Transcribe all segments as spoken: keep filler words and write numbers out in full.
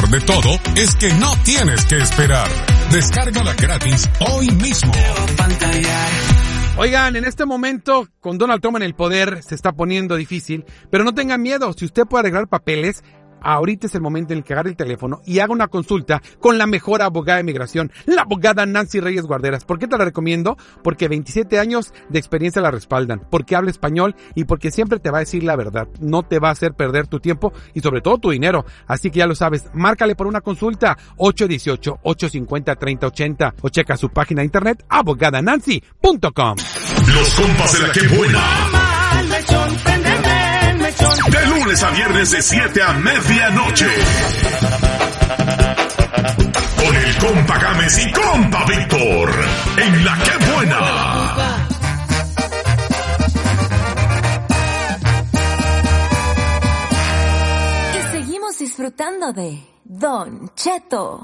mejor de todo es que no tienes que esperar. Descárgala gratis hoy mismo. Oigan, en este momento, con Donald Trump en el poder, se está poniendo difícil, pero no tengan miedo, si usted puede arreglar papeles, ahorita es el momento en el que agarre el teléfono y haga una consulta con la mejor abogada de migración, la abogada Nancy Reyes Guarderas. ¿Por qué te la recomiendo? Porque veintisiete años de experiencia la respaldan, porque habla español y porque siempre te va a decir la verdad. No te va a hacer perder tu tiempo y sobre todo tu dinero. Así que ya lo sabes, márcale por una consulta ocho uno ocho, ocho cinco cero, tres cero ocho cero o checa su página de internet abogada nancy punto com. Los compas de la que buena. De lunes a viernes de siete a medianoche. Con el compa Gámez y compa Víctor. En la que buena. Y seguimos disfrutando de Don Cheto.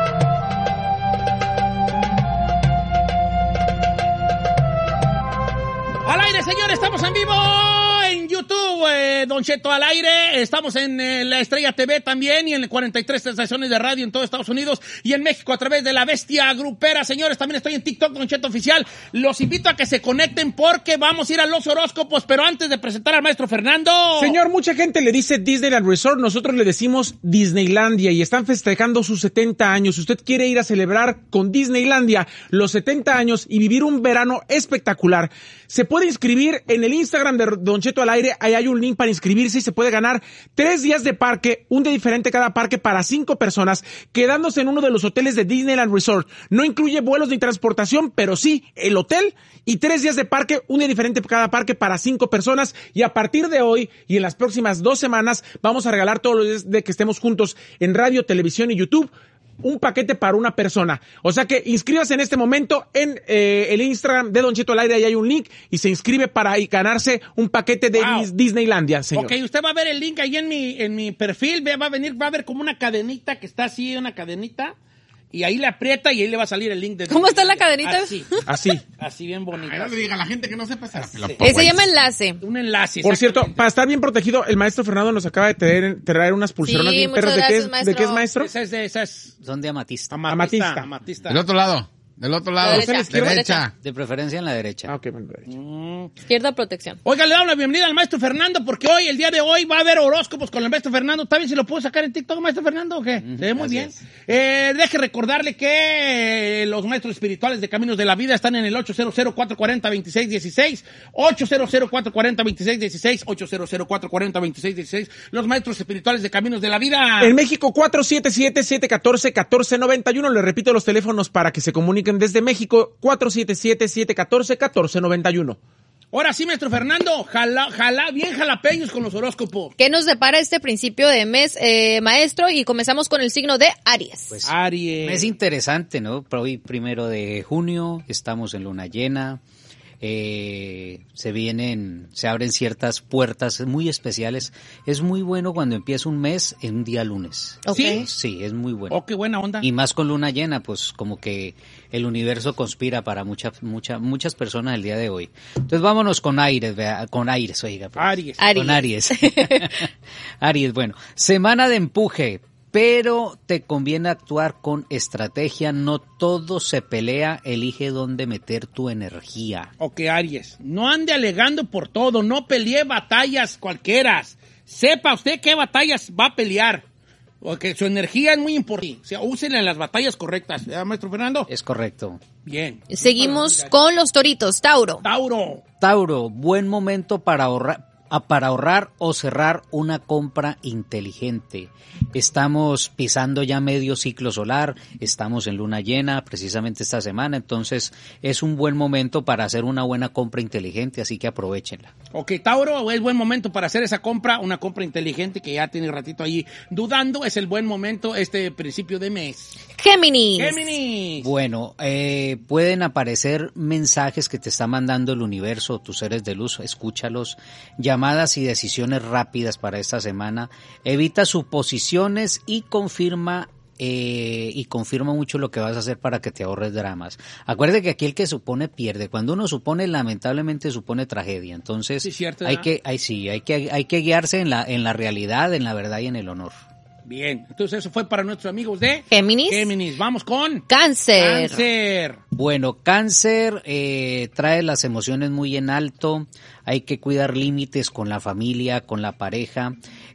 Al aire, señores, estamos en vivo en YouTube, eh, Don Cheto al aire. Estamos en eh, la Estrella T V también y en cuarenta y tres estaciones de radio en todo Estados Unidos y en México a través de la Bestia Grupera. Señores, también estoy en TikTok, Don Cheto Oficial. Los invito a que se conecten porque vamos a ir a los horóscopos, pero antes de presentar al maestro Fernando. Señor, mucha gente le dice Disneyland Resort, nosotros le decimos Disneylandia y están festejando sus setenta años. Si usted quiere ir a celebrar con Disneylandia los setenta años y vivir un verano espectacular, se puede inscribir en el Instagram de Don Cheto al aire. Ahí hay un link para inscribirse y se puede ganar tres días de parque, un día diferente cada parque para cinco personas, quedándose en uno de los hoteles de Disneyland Resort. No incluye vuelos ni transportación, pero sí el hotel y tres días de parque, un día diferente cada parque para cinco personas. Y a partir de hoy y en las próximas dos semanas vamos a regalar todos los días de que estemos juntos en radio, televisión y YouTube un paquete para una persona. O sea que inscríbase en este momento en eh, el Instagram de Don Cheto al aire, ahí hay un link y se inscribe para ganarse un paquete de wow. Disneylandia, señor. Ok, usted va a ver el link ahí en mi, en mi perfil, va a venir, va a ver como una cadenita que está así, una cadenita. Y ahí le aprieta y ahí le va a salir el link de... ¿Cómo está la cadenita? Así. Así. Así bien bonita. Ay, no le diga a la gente que no sepa hacer. Sí. Eh, se llama enlace. Un enlace. Por cierto, para estar bien protegido, el maestro Fernando nos acaba de traer, traer unas pulseronas sí, bien perras. ¿De, qué es, ¿De qué es, maestro? Esa es de esas... Son de amatista. Amatista. Amatista. Amatista. Del otro lado. Del otro lado. Derecha. Derecha. Derecha. De preferencia en la derecha. Ah, ok, bueno, derecha. Mm. Izquierda, protección. Oiga, le damos la bienvenida al maestro Fernando porque hoy, el día de hoy, va a haber horóscopos con el maestro Fernando. ¿Está bien si lo puedo sacar en TikTok, maestro Fernando, o qué? Mm, Se ve muy bien. Eh, deje recordarle que los maestros espirituales de Caminos de la Vida están en el ocho cero cero, cuatro cuatro cero, dos seis uno seis, ocho cero cero, cuatro cuatro cero, dos seis uno seis, ocho cero cero, cuatro cuatro cero, dos seis uno seis. Los maestros espirituales de Caminos de la Vida. En México, cuatro siete siete, siete uno cuatro, uno cuatro nueve uno. Le repito los teléfonos para que se comuniquen desde México. cuatro siete siete, siete uno cuatro, uno cuatro nueve uno. Ahora sí, maestro Fernando, jala, jala, bien jalapeños con los horóscopos. ¿Qué nos depara este principio de mes, eh, maestro? Y comenzamos con el signo de Aries. Pues, Aries. Es interesante, ¿no? Hoy, primero de junio, estamos en luna llena. Eh, se vienen, se abren ciertas puertas muy especiales. Es muy bueno cuando empieza un mes en un día lunes. Okay. ¿Sí? Sí, es muy bueno. Oh, qué buena onda. Y más con luna llena, pues como que el universo conspira para muchas, muchas, muchas personas el día de hoy. Entonces vámonos con Aries, vea, con Aries, oiga. Pues, Aries. Con Aries. Aries, bueno, semana de empuje. Pero te conviene actuar con estrategia, no todo se pelea, elige dónde meter tu energía. Ok, Aries, no ande alegando por todo, no pelee batallas cualquiera. Sepa usted qué batallas va a pelear, porque su energía es muy importante. O sea, úsenla en las batallas correctas, ¿verdad, maestro Fernando? Es correcto. Bien. Seguimos con los toritos, Tauro. Tauro. Tauro, buen momento para ahorrar. para ahorrar o cerrar una compra inteligente. Estamos pisando ya medio ciclo solar, estamos en luna llena precisamente esta semana, entonces es un buen momento para hacer una buena compra inteligente, así que aprovechenla. Ok, Tauro, es buen momento para hacer esa compra, una compra inteligente que ya tiene ratito ahí dudando, es el buen momento este principio de mes. Géminis. Géminis. Bueno, eh, pueden aparecer mensajes que te está mandando el universo, tus seres de luz, escúchalos. Llamadas y decisiones rápidas para esta semana. Evita suposiciones y confirma eh, y confirma mucho lo que vas a hacer para que te ahorres dramas. Acuérdate que aquí el que supone pierde. Cuando uno supone, lamentablemente supone tragedia. Entonces, sí, cierto, hay que, hay, sí, hay que, hay que guiarse en la, en la realidad, en la verdad y en el honor. Bien, entonces eso fue para nuestros amigos de Géminis. Géminis. Vamos con Cáncer. Cáncer. Bueno, Cáncer eh, trae las emociones muy en alto, hay que cuidar límites con la familia, con la pareja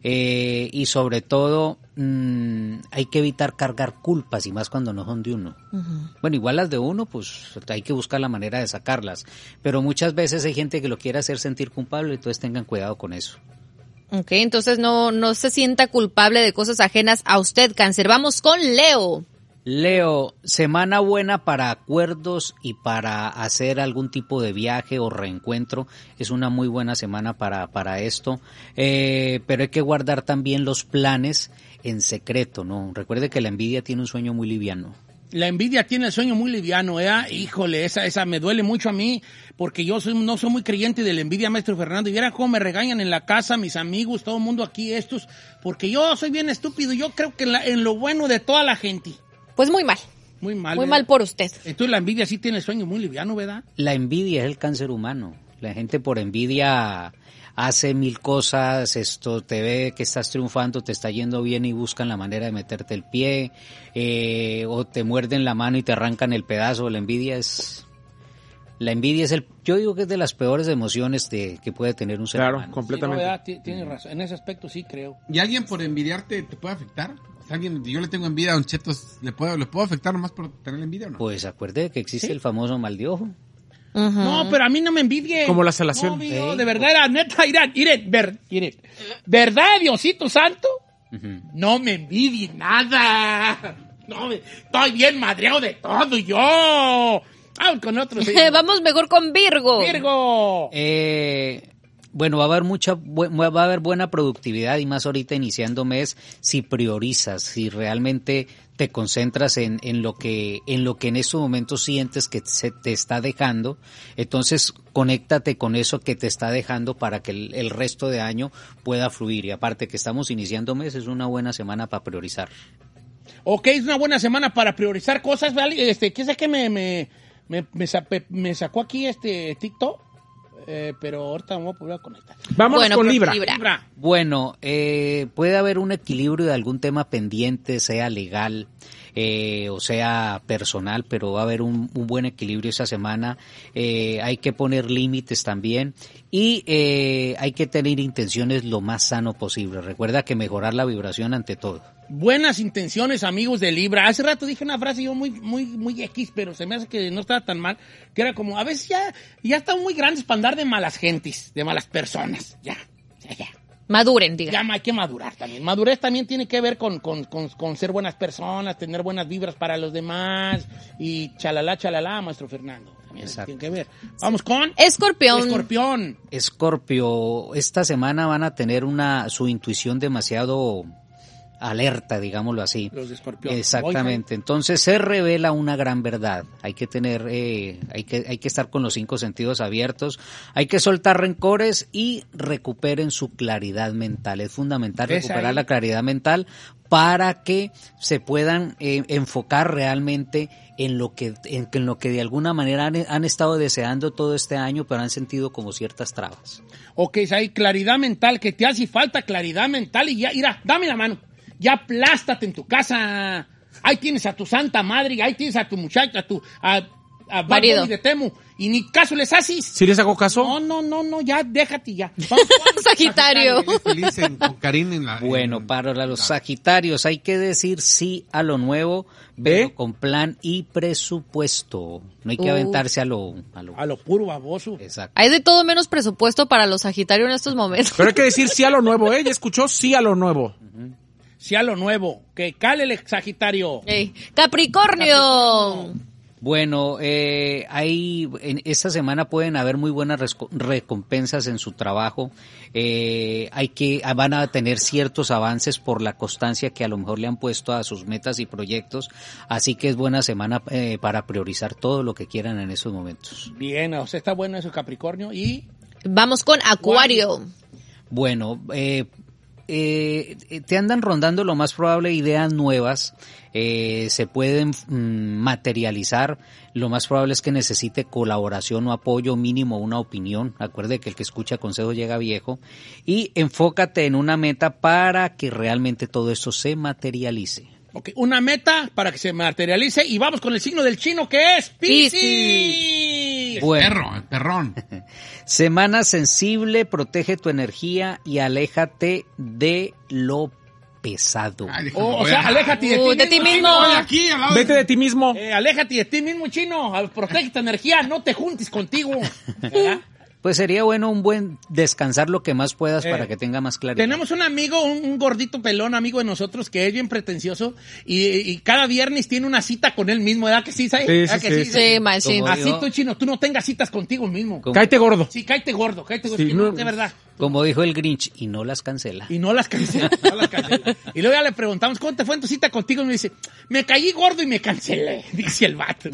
eh, y sobre todo mmm, hay que evitar cargar culpas y más cuando no son de uno. Uh-huh. Bueno, igual las de uno, pues hay que buscar la manera de sacarlas, pero muchas veces hay gente que lo quiere hacer sentir culpable, entonces tengan cuidado con eso. Ok, entonces no, no se sienta culpable de cosas ajenas a usted, Cáncer. Vamos con Leo. Leo, semana buena para acuerdos y para hacer algún tipo de viaje o reencuentro. Es una muy buena semana para, para esto, eh, pero hay que guardar también los planes en secreto, ¿no? Recuerde que la envidia tiene un sueño muy liviano. La envidia tiene el sueño muy liviano, ¿eh? Híjole, esa, esa me duele mucho a mí, porque yo soy, no soy muy creyente de la envidia, maestro Fernando, y viera cómo me regañan en la casa, mis amigos, todo el mundo aquí, estos, porque yo soy bien estúpido, yo creo que en, la, en lo bueno de toda la gente. Pues muy mal. Muy mal. Muy ¿verdad? mal por usted. Entonces la envidia sí tiene el sueño muy liviano, ¿verdad? La envidia es el cáncer humano. La gente por envidia hace mil cosas, esto te ve que estás triunfando, te está yendo bien y buscan la manera de meterte el pie, eh, o te muerden la mano y te arrancan el pedazo. La envidia es... La envidia es el, yo digo que es de las peores emociones de, que puede tener un ser claro, humano. completamente. Sí, no, tienes razón, en ese aspecto sí creo. ¿Y alguien por envidiarte te puede afectar? O sea, alguien, yo le tengo envidia a Don Chetos, ¿le puedo, ¿le puedo afectar nomás por tener envidia o no? Pues acuerde que existe ¿Sí? el famoso mal de ojo. Uh-huh. No, pero a mí no me envidie. Como la salación. No, Dios, ¿Eh? de verdad, era neta, irán, irán, ver, irán. ¿Verdad, Diosito Santo? Uh-huh. No me envidie nada. No, me, estoy bien madreado de todo yo. Vamos con otro. Sí. Vamos mejor con Virgo. Virgo. Eh, bueno, va a haber mucha, va a haber buena productividad y más ahorita iniciando mes si priorizas, si realmente te concentras en, en lo que, en lo que en estos momentos sientes que se te está dejando, entonces conéctate con eso que te está dejando para que el, el resto de año pueda fluir. Y aparte que estamos iniciando mes, es una buena semana para priorizar. Ok, es una buena semana para priorizar cosas, ¿vale? Este, ¿qué sé que me, me, me, me, me sacó aquí este TikTok? Eh, pero ahorita vamos a volver a conectar. Vámonos bueno, con Libra. Libra. Libra. Bueno, eh, puede haber un equilibrio de algún tema pendiente, sea legal eh, o sea personal, pero va a haber un, un buen equilibrio esa semana. Eh, hay que poner límites también y eh, hay que tener intenciones lo más sano posible. Recuerda que mejorar la vibración ante todo. Buenas intenciones, amigos de Libra. Hace rato dije una frase yo muy, muy, muy X, pero se me hace que no estaba tan mal, que era como, a veces ya, ya están muy grandes para andar de malas gentes, de malas personas. Ya, ya, ya. Maduren, diga. Ya hay que madurar también. Madurez también tiene que ver con, con, con, con ser buenas personas, tener buenas vibras para los demás y chalala, chalala, maestro Fernando. También tiene que ver. Vamos con... Escorpión. Escorpión. Escorpio, esta semana van a tener una su intuición demasiado alerta, digámoslo así. Los de Escorpión. Exactamente. Entonces se revela una gran verdad. Hay que tener, eh, hay que, hay que estar con los cinco sentidos abiertos. Hay que soltar rencores y recuperen su claridad mental. Es fundamental recuperar ahí la claridad mental para que se puedan eh, enfocar realmente en lo que, en, en lo que de alguna manera han, han estado deseando todo este año, pero han sentido como ciertas trabas. Ok, hay claridad mental, que te hace falta claridad mental y ya, mira, dame la mano. Ya aplástate en tu casa. Ahí tienes a tu santa madre, ahí tienes a tu muchacha, a tu a, a marido de Temu. Y ni caso les haces. ¿Sí les hago caso? No, no, no, no, ya, déjate ya. Vamos, Sagitario. Feliz en, con Karin en la... Bueno, en, para los Sagitarios hay que decir sí a lo nuevo, pero ¿eh? Con plan y presupuesto. No hay que uh. aventarse a lo, a lo... A lo puro baboso. Exacto. Hay de todo menos presupuesto para los Sagitarios en estos momentos. Pero hay que decir sí a lo nuevo, ¿eh? Ya escuchó sí a lo nuevo. Uh-huh. Sí a lo nuevo. Que cale el Sagitario. Hey. Capricornio. Capricornio. Bueno, eh, hay, en esta semana pueden haber muy buenas recompensas en su trabajo. Eh, hay que, van a tener ciertos avances por la constancia que a lo mejor le han puesto a sus metas y proyectos. Así que es buena semana eh, para priorizar todo lo que quieran en esos momentos. Bien, o sea, está bueno eso, Capricornio. Y vamos con Acuario. Bueno, eh, eh, te andan rondando lo más probable ideas nuevas, eh, se pueden mm, materializar. Lo más probable es que necesite colaboración o apoyo, mínimo una opinión. Acuerde que el que escucha consejo llega viejo. Y enfócate en una meta para que realmente todo esto se materialice. Ok, una meta para que se materialice. Y vamos con el signo del chino, que es Piscis. Bueno. Perro, el perrón. Semana sensible, protege tu energía y aléjate de lo pesado. Ay, déjame Oh, o ver. sea, aléjate de, Uh, ti de ti mismo. chino. Oye, aquí, al lado de- Vete de ti mismo. Eh, aléjate de ti mismo, chino. Protege tu energía, no te juntes contigo. ¿Verdad? Pues sería bueno un buen descansar lo que más puedas Eh, para que tenga más claridad. Tenemos un amigo, un, un gordito pelón, amigo de nosotros, que es bien pretencioso y, y cada viernes tiene una cita con él mismo, ¿verdad que sí, ¿sabes? Sí, ¿Verdad sí, que sí. Sí, machín. Como Así dijo- tú, chino, tú no tengas citas contigo mismo. Como- Cáete gordo. Sí, cáete gordo, cáete gordo, Sí, chino, no- de verdad. Como dijo el Grinch, y no las cancela. Y no las cancela, no las cancela. Y luego ya le preguntamos, ¿cómo te fue en tu cita contigo? Y me dice, me caí gordo y me cancelé, dice el vato.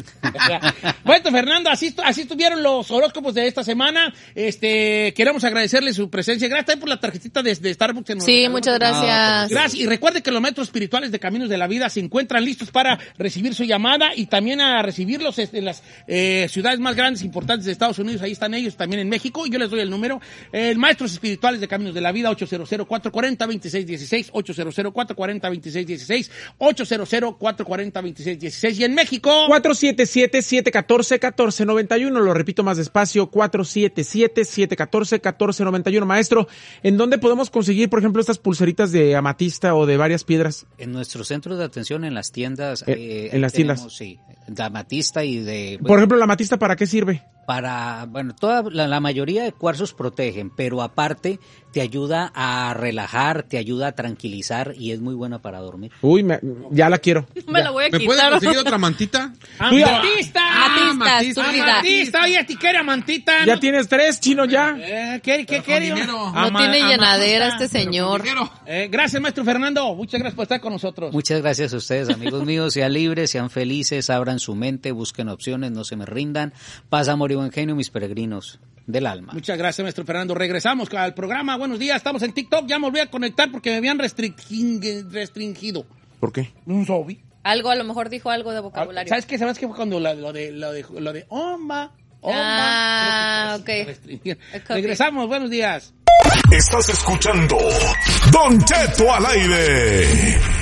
Bueno, Fernando, así, estu- así estuvieron los horóscopos de esta semana. Este, queremos agradecerle su presencia. Gracias también por la tarjetita de, de Starbucks. que nos Sí, regaló. muchas gracias. Gracias. Y recuerde que los maestros espirituales de Caminos de la Vida se encuentran listos para recibir su llamada y también a recibirlos en las eh, ciudades más grandes, importantes de Estados Unidos. Ahí están ellos, también en México. Y yo les doy el número. Eh, maestros espirituales de Caminos de la Vida, ocho cero cero, cuatro cuatro cero, dos seis uno seis, ocho cero cero, cuatro cuatro cero, dos seis uno seis, ocho cero cero, cuatro cuatro cero, dos seis uno seis. Y en México... cuatro siete siete, siete uno cuatro, uno cuatro nueve uno, lo repito más despacio, cuatro siete siete, siete uno cuatro, uno cuatro nueve uno. Maestro, ¿en dónde podemos conseguir, por ejemplo, estas pulseritas de amatista o de varias piedras? En nuestros centros de atención, en las tiendas. Eh, eh, en las tenemos, tiendas. Sí, de amatista y de... Por ejemplo, la amatista, ¿para qué sirve? Para, bueno, toda la, la mayoría de cuarzos protegen, pero aparte te ayuda a relajar, te ayuda a tranquilizar y es muy buena para dormir. Uy, me- ya la quiero. Me la voy a ¿Me puede quitar. conseguir otra mantita? ¡Amatista! Amatista, Amatista. estúpida. ¡Amatista! Oye, ¿a ti qué era amantita? Ya ¿no? tienes tres, chino, ya. Eh, ¿Qué, qué, Pero qué? con digo? dinero. No Ama- tiene llenadera amatista. este señor. Dinero. Eh, gracias, maestro Fernando. Muchas gracias por estar con nosotros. Muchas gracias a ustedes, amigos míos. Sean libres, sean felices, abran su mente, busquen opciones, no se me rindan. Paz, amor y buen genio, mis peregrinos del alma. Muchas gracias, maestro Fernando. Regresamos al programa. Buenos días. Estamos en TikTok. Ya me volví a conectar porque me habían restringin- restringido. ¿Por qué? Un zombie. Algo, a lo mejor dijo algo de vocabulario. ¿Sabes qué? ¿Sabes qué fue cuando la- lo de lo de lo de Omba? Omba. Ah, Creo que ok. restringieron. It could be. Regresamos. Buenos días. Estás escuchando Don Cheto al aire.